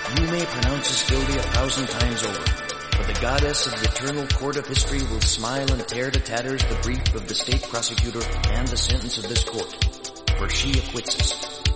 You may pronounce us guilty 1,000 times over, but the goddess of the eternal court of history will smile and tear to tatters the brief of the state prosecutor and the sentence of this court, for she acquits us.